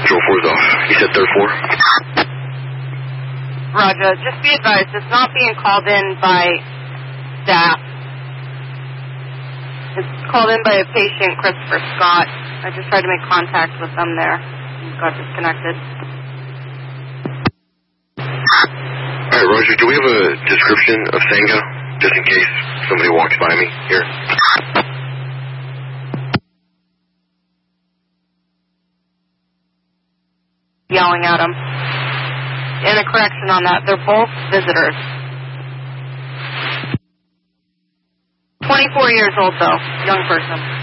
Patrol 4's off. You said third floor? Roger. Just be advised, it's not being called in by staff. It's called in by a patient, Christopher Scott. I just tried to make contact with them there. Got disconnected. Alright, Roger, do we have a description of Senga, just in case somebody walks by me here? Yelling at him. And a correction on that, they're both visitors. 24 years old though, young person.